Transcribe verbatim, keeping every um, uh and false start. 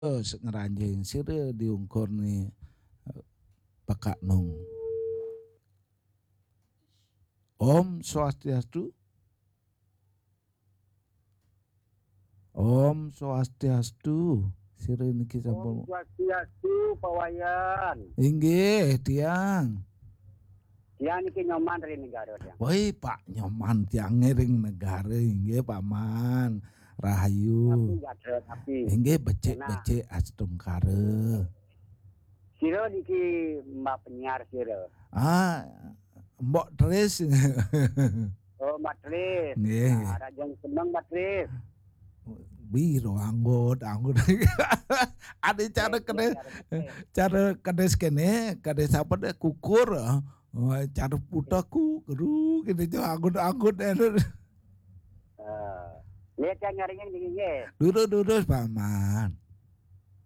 Terus ngeranjing sire diungkur nih Pakak Nung. Om Swastiastu. Om Swastiastu. Sire niki Om sampun. Swastiastu pawayan. Inggih, tiang. Tiang niki nyoman ring negara tiang. Woi Pak nyoman tiang ring negara inggih Paman. Rahayu. Tapi ada tapi. Inggih becik-becik astungkare. Sira niki Mbak penyiar sira. Ah, Mbok Tris. Oh, Mbak Tris. Nggih. Nah, ada yang seneng Mbak Tris. Biro anggot, anggot. Ada cara kene cara kades kene, kades apa deh kukur. Oh, cara putaku, keru kene jo anggot-anggot. Eh, lihat yang nyaringin niki nggih. Durus-durus Paman.